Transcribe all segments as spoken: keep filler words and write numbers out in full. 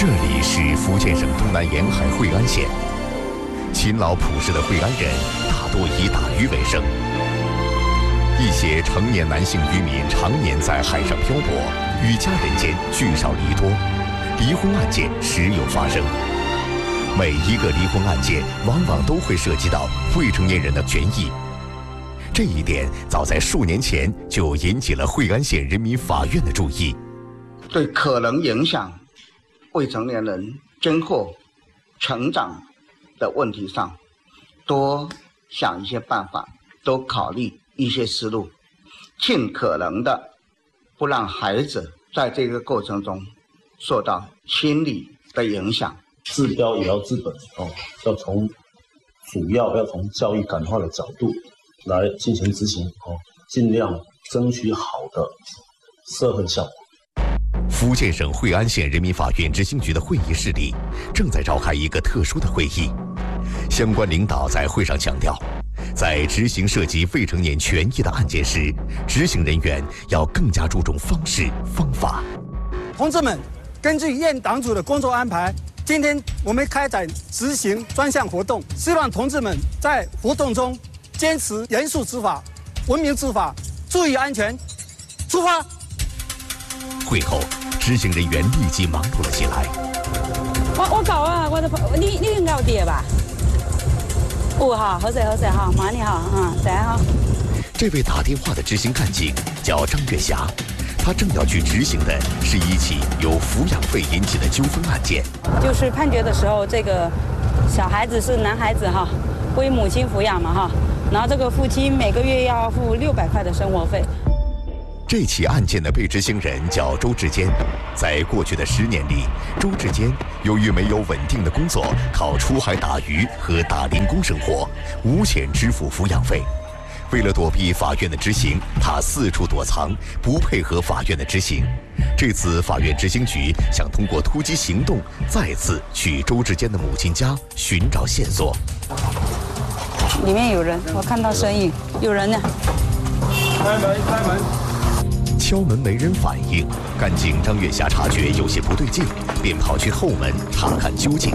这里是福建省东南沿海惠安县，勤劳朴实的惠安人大多以打鱼为生。一些成年男性渔民常年在海上漂泊，与家人间聚少离多，离婚案件时有发生。每一个离婚案件往往都会涉及到未成年人的权益，这一点早在数年前就引起了惠安县人民法院的注意。 对可能影响未成年人今后成长的问题上，多想一些办法，多考虑一些思路，尽可能的不让孩子在这个过程中受到心理的影响。 治标也要治本哦，要从主要要从教育感化的角度来进行执行哦，尽量争取好的社会效果。 福建省惠安县人民法院执行局的会议室里，正在召开一个特殊的会议。相关领导在会上强调，在执行涉及未成年权益的案件时，执行人员要更加注重方式方法。 同志们，根据院党组的工作安排，今天我们开展执行专项活动，希望同志们在活动中坚持严肃执法、文明执法，注意安全。出发！ 会后，执行人员立即忙碌了起来。 我我搞啊，我的你你应该有碟吧？哦哈，好势好势哈，麻你哈啊，在哈。 这位打电话的执行干警叫张月霞，他正要去执行的是一起由抚养费引起的纠纷案件。 就是判决的时候，这个小孩子是男孩子哈，归母亲抚养嘛哈，然后这个父亲每个月要付六百块的生活费。 这起案件的被执行人叫周志坚，在过去的十年里，周志坚由于没有稳定的工作，靠出海打鱼和打零工生活，无钱支付抚养费。为了躲避法院的执行，他四处躲藏，不配合法院的执行。这次法院执行局想通过突击行动，再次去周志坚的母亲家寻找线索。 里面有人，我看到声音，有人呢。 开门，开门。 敲门没人反应，干警张月霞察觉有些不对劲，便跑去后门查看究竟。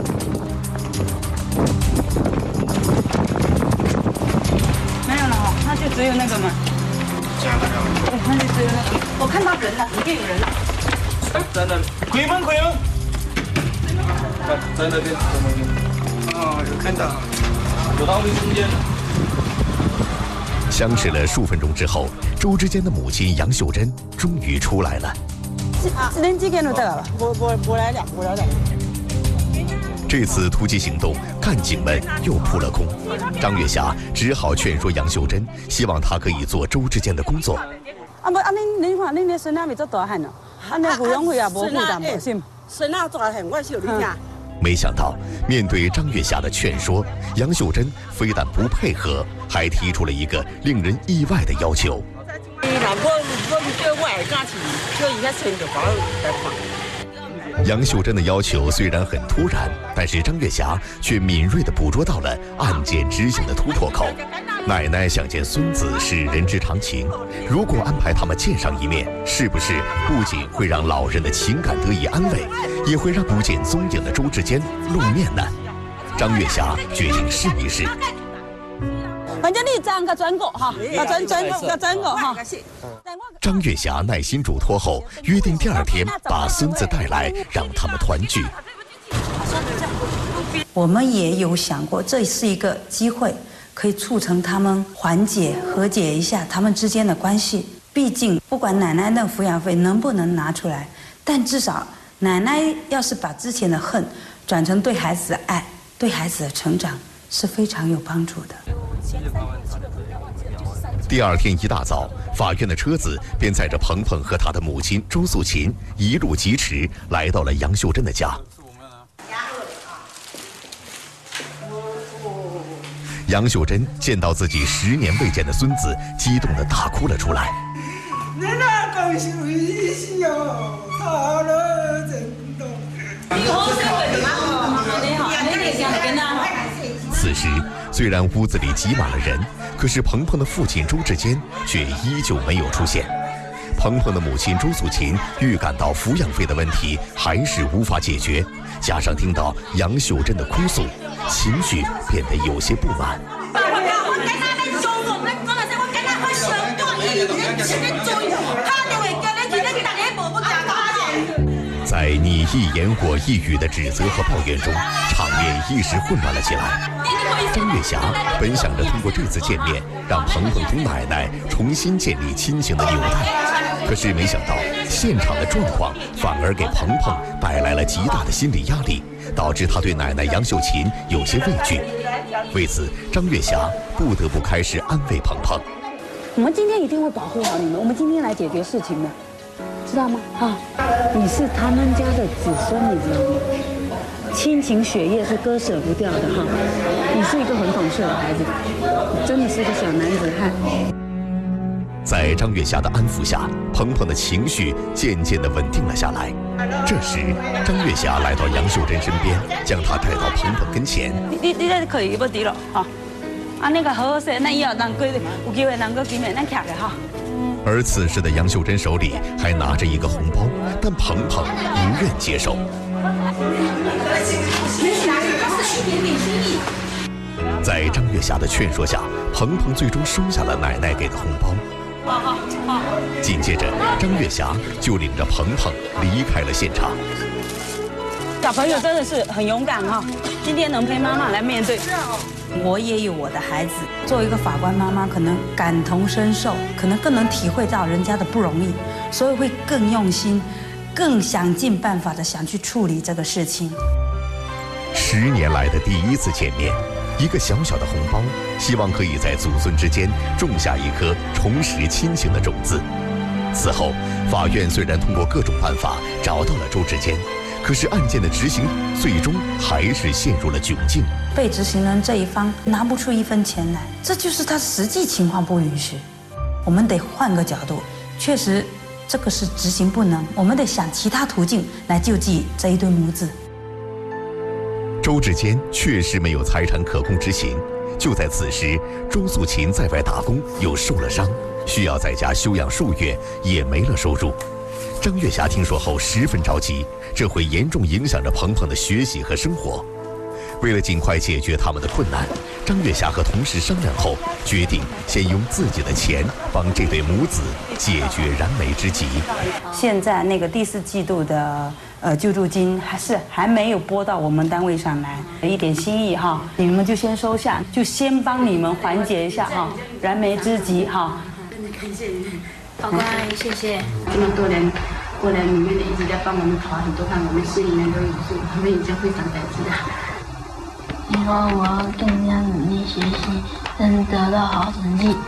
没有了哈，那就只有那个门。对，那就只有那个。我看到人了，里面有人了。 在那里，开门，开门。在那边，在那边。 哦，有看到， 有到卫生间。 相持了数分钟之后，周志坚的母亲杨秀珍终于出来了。 恁几点就到了？ 我我我来了，我来了。 这次突击行动，干警们又扑了空。张月霞只好劝说杨秀珍，希望她可以做周志坚的工作。 啊不，啊恁恁看恁的孙仔咪做大汉哦，啊那抚养费也无负担，无心。 孙仔大汉，我是有你听。 没想到，面对张月霞的劝说，杨秀珍非但不配合，还提出了一个令人意外的要求。杨秀珍的要求虽然很突然，但是张月霞却敏锐地捕捉到了案件执行的突破口。奶奶想见孙子是人之常情，如果安排他们见上一面，是不是不仅会让老人的情感得以安慰，也会让不见踪影的周志坚露面呢？张月霞决定试一试。 反正你转个转过哈，要转转要转过哈。 张月霞耐心嘱托后，约定第二天把孙子带来，让他们团聚。 我们也有想过，这是一个机会，可以促成他们缓解、和解一下他们之间的关系。毕竟，不管奶奶的抚养费能不能拿出来，但至少奶奶要是把之前的恨转成对孩子的爱，对孩子的成长是非常有帮助的。 第二天一大早，法院的车子便载着鹏鹏和他的母亲周素琴一路疾驰，来到了杨秀珍的家。杨秀珍见到自己十年未见的孙子，激动地大哭了出来。 你那恭喜微笑，好了，真多。 此时，虽然屋子里挤满了人，可是鹏鹏的父亲周志坚却依旧没有出现。 鹏鹏的母亲周素琴预感到抚养费的问题还是无法解决，加上听到杨秀珍的哭诉，情绪变得有些不满。在你一言我一语的指责和抱怨中，场面一时混乱了起来。张月霞本想着通过这次见面，让鹏鹏同奶奶重新建立亲情的纽带，可是没想到现场的状况反而给鹏鹏带来了极大的心理压力，导致他对奶奶杨秀琴有些畏惧。为此，张月霞不得不开始安慰鹏鹏：“ 我们今天一定会保护好你们，我们今天来解决事情的，知道吗？啊，你是他们家的子孙，你知道吗？亲情血液是割舍不掉的哈。你是一个很懂事的孩子，真的是一个小男子汉。” 在张月霞的安抚下，鹏鹏的情绪渐渐地稳定了下来。这时，张月霞来到杨秀珍身边，将她带到鹏鹏跟前。 你你你这可以不敌了哈？啊，那个好好说，那以后能够有机会能够见面，咱徛的哈。 而此时的杨秀珍手里还拿着一个红包，但鹏鹏不愿接受。在张月霞的劝说下，鹏鹏最终收下了奶奶给的红包。紧接着，张月霞就领着鹏鹏离开了现场。 小朋友真的是很勇敢哈，今天能陪妈妈来面对。 我也有我的孩子，作为一个法官妈妈，可能感同身受，可能更能体会到人家的不容易，所以会更用心，更想尽办法的想去处理这个事情。 十年来的第一次见面，一个小小的红包，希望可以在祖孙之间种下一颗重拾亲情的种子。此后，法院虽然通过各种办法找到了周志坚，可是案件的执行最终还是陷入了窘境。 被执行人这一方拿不出一分钱来，这就是他实际情况不允许。我们得换个角度，确实这个是执行不能，我们得想其他途径来救济这一对母子。 周志坚确实没有财产可供执行。就在此时，周素琴在外打工又受了伤，需要在家休养数月，也没了收入。张月霞听说后十分着急，这会严重影响着鹏鹏的学习和生活。为了尽快解决他们的困难，张月霞和同事商量后，决定先用自己的钱帮这对母子解决燃眉之急。 现在那个第四季度的呃救助金还是还没有拨到我们单位上来，一点心意哈，你们就先收下，就先帮你们缓解一下哈燃眉之急哈。 真的感谢你，法官阿姨，谢谢这么多人过来，里面的一直在帮我们讨很多饭，我们心里面都有数，我们已经非常感激了。 以后我要更加努力学习，能得到好成绩。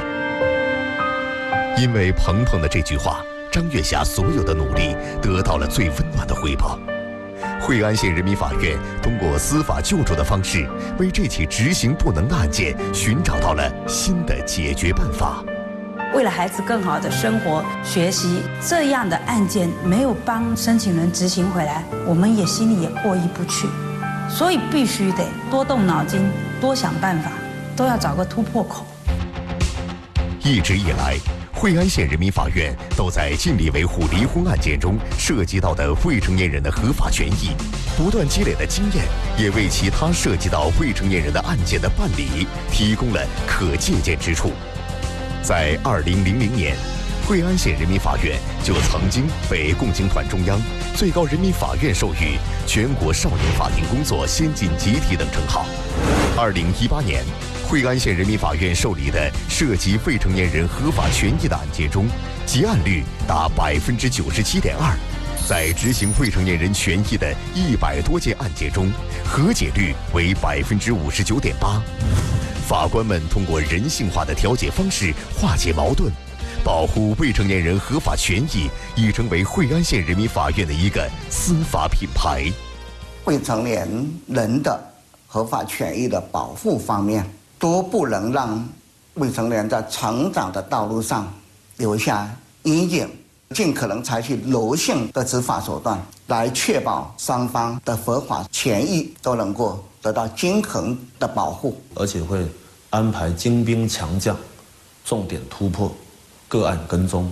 因为鹏鹏的这句话，张月霞所有的努力得到了最温暖的回报。惠安县人民法院通过司法救助的方式，为这起执行不能的案件寻找到了新的解决办法。 为了孩子更好的生活学习，这样的案件没有帮申请人执行回来，我们也心里也过意不去。所以必须得多动脑筋，多想办法，都要找个突破口。 一直以来，惠安县人民法院都在尽力维护离婚案件中涉及到的未成年人的合法权益，不断积累的经验也为其他涉及到未成年人的案件的办理提供了可借鉴之处。在二零零零年，惠安县人民法院就曾经被共青团中央、最高人民法院授予全国少年法庭工作先进集体等称号。二零一八年，惠安县人民法院受理的涉及未成年人合法权益的案件中，结案率达百分之九十七点二。在执行未成年人权益的一百多件案件中，和解率为百分之五十九点八。法官们通过人性化的调解方式化解矛盾，保护未成年人合法权益已成为惠安县人民法院的一个司法品牌。 未成年人的合法权益的保护方面，都不能让未成年人在成长的道路上留下阴影，尽可能采取柔性的执法手段，来确保双方的合法权益都能够得到均衡的保护， 而且会安排精兵强将，重点突破，个案跟踪，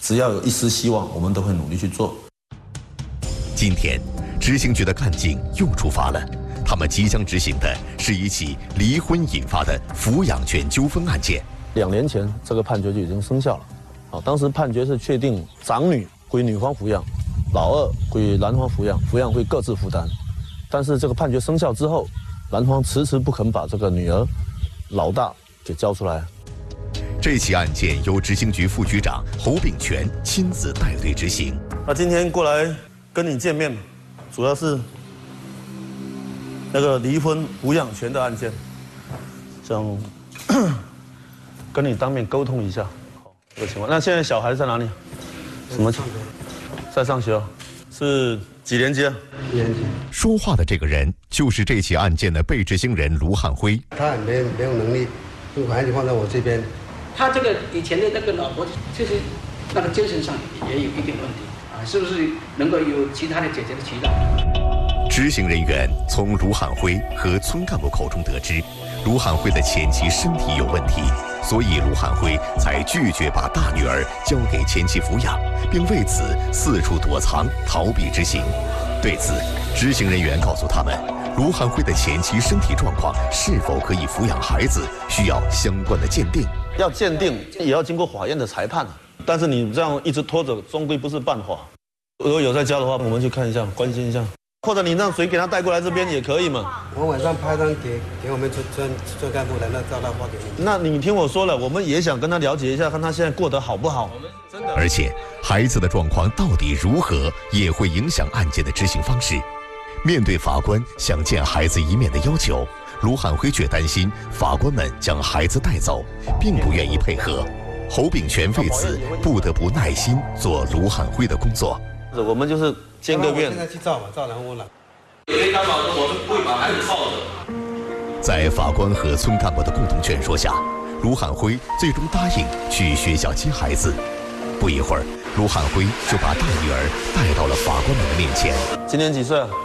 只要有一丝希望，我们都会努力去做。 今天，执行局的干警又出发了，他们即将执行的是一起离婚引发的抚养权纠纷案件。 两年前，这个判决就已经生效了。啊，当时判决是确定长女归女方抚养，老二归男方抚养，抚养费各自负担。但是这个判决生效之后，男方迟迟不肯把这个女儿老大给交出来。 这起案件由执行局副局长侯炳全亲自带队执行。 那今天过来跟你见面，主要是那个离婚抚养权的案件，想跟你当面沟通一下这个情况。那现在小孩在哪里？什么情况？在上学，是几年级啊？ 一年级。 说话的这个人就是这起案件的被执行人卢汉辉。 他也没没有能力，就把案子放在我这边。 他这个以前的那个老婆，其实那个精神上也有一点问题啊，是不是能够有其他的解决的渠道？ 执行人员从卢汉辉和村干部口中得知，卢汉辉的前妻身体有问题，所以卢汉辉才拒绝把大女儿交给前妻抚养，并为此四处躲藏，逃避执行。对此，执行人员告诉他们，卢汉辉的前妻身体状况是否可以抚养孩子，需要相关的鉴定。 要鉴定也要经过法院的裁判，但是你这样一直拖着，终归不是办法。如果有在家的话，我们去看一下，关心一下，或者你让谁给他带过来这边也可以嘛。 我晚上拍单给给我们村村村干部的，那照他发给你。 那你听我说了，我们也想跟他了解一下，看他现在过得好不好。 而且孩子的状况到底如何，也会影响案件的执行方式。面对法官想见孩子一面的要求，卢汉辉却担心法官们将孩子带走，并不愿意配合。侯炳全为此不得不耐心做卢汉辉的工作。 我们就是见个面。 现在去照吧，照然后我来。 也可以担保说我们不会把孩子抱着。 在法官和村干部的共同劝说下，卢汉辉最终答应去学校接孩子。不一会儿，卢汉辉就把大女儿带到了法官们的面前。 今年几岁啊？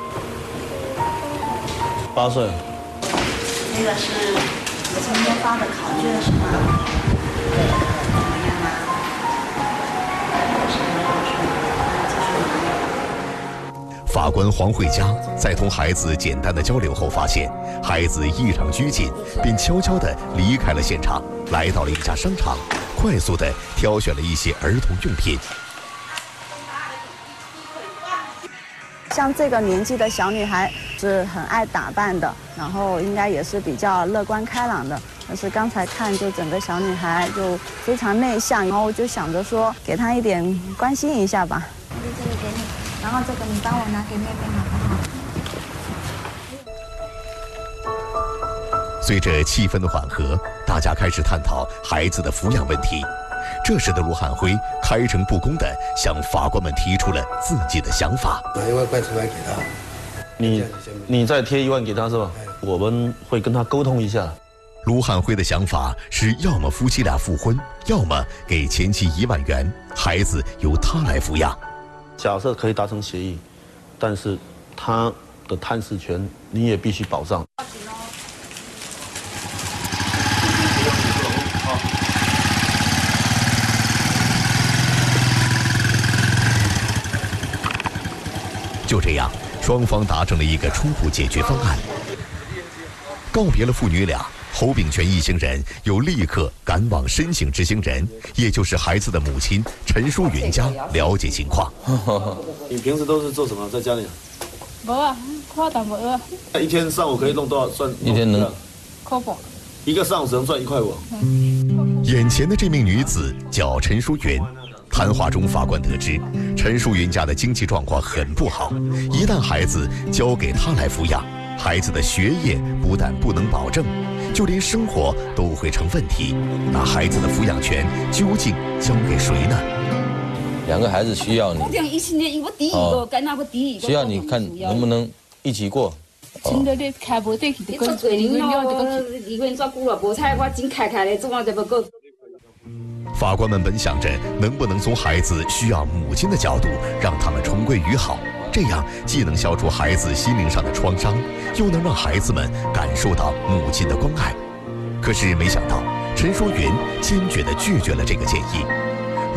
八岁。 那个是我今天发的考卷是吗？对，怎么样啊？ 法官黄慧佳在同孩子简单的交流后，发现孩子异常拘谨，便悄悄地离开了现场，来到了一家商场，快速地挑选了一些儿童用品。 像这个年纪的小女孩是很爱打扮的，然后应该也是比较乐观开朗的。但是刚才看，就整个小女孩就非常内向，然后我就想着说，给她一点关心一下吧。 这个给你，然后这个你帮我拿给妹妹好不好？ 随着气氛的缓和，大家开始探讨孩子的抚养问题。这时的卢汉辉开诚布公地向法官们提出了自己的想法。 拿一万块出来给他， 你你再贴一万给他是吧？我们会跟他沟通一下。 卢汉辉的想法是，要么夫妻俩复婚，要么给前妻一万元，孩子由他来抚养。 假设可以达成协议，但是他的探视权你也必须保障。 就这样，双方达成了一个初步解决方案。告别了父女俩，侯炳全一行人又立刻赶往申请执行人，也就是孩子的母亲陈淑云家了解情况。 你平时都是做什么？在家里？ 无啊，看淡薄啊。 一天上午可以弄多少？算一天能？ 块半。 一个上午只能赚一块五。 眼前的这名女子叫陈淑云。谈话中，法官得知陈淑云家的经济状况很不好，一旦孩子交给她来抚养，孩子的学业不但不能保证，就连生活都会成问题。那孩子的抚养权究竟交给谁呢？ 两个孩子需要你， 我讲一七年我第一个，跟那个第一个， 需要你看能不能一起过。 真的咧，开不对去的， 做做人咯，一个人照顾了，无彩我真开开咧，做我这不够。 法官们本想着能不能从孩子需要母亲的角度，让他们重归于好，这样既能消除孩子心灵上的创伤，又能让孩子们感受到母亲的关爱。可是没想到，陈淑云坚决地拒绝了这个建议。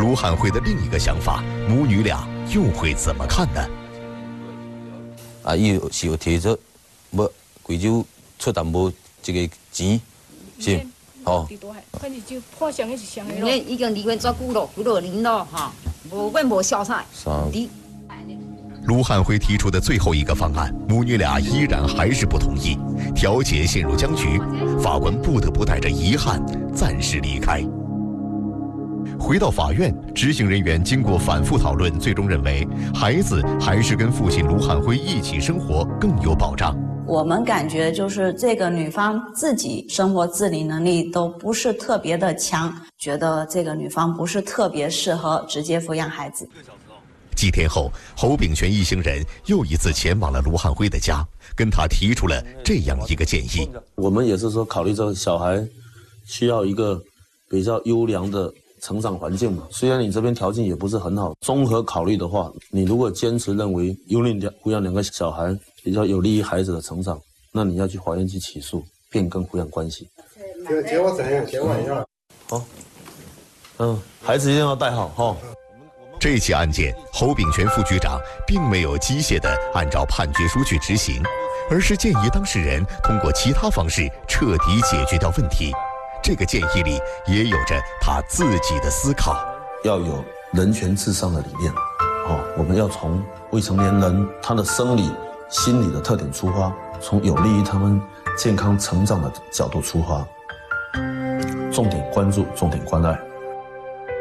卢汉辉的另一个想法，母女俩又会怎么看呢？ 啊，伊是有提出要贵州出淡薄这个钱，是，吼。 反正就破相的是相的咯。恁已经离婚足久咯，几多年咯，哈，无阮无消菜。 三。 卢汉辉提出的最后一个方案，母女俩依然还是不同意，调解陷入僵局，法官不得不带着遗憾暂时离开。回到法院，执行人员经过反复讨论，最终认为孩子还是跟父亲卢汉辉一起生活更有保障。 我们感觉就是这个女方自己生活自理能力都不是特别的强，觉得这个女方不是特别适合直接抚养孩子。 几天后，侯炳全一行人又一次前往了卢汉辉的家，跟他提出了这样一个建议。 我们也是说，考虑这个小孩需要一个比较优良的成长环境嘛。虽然你这边条件也不是很好，综合考虑的话，你如果坚持认为优令抚养两个小孩比较有利于孩子的成长，那你要去法院去起诉变更抚养关系。 结结果怎样？结果一样。 好，嗯，孩子一定要带好哈。 这起案件，侯炳全副局长并没有机械地按照判决书去执行，而是建议当事人通过其他方式彻底解决掉问题。这个建议里也有着他自己的思考， 要有人权至上的理念。哦，我们要从未成年人他的生理、心理的特点出发，从有利于他们健康成长的角度出发，重点关注，重点关爱。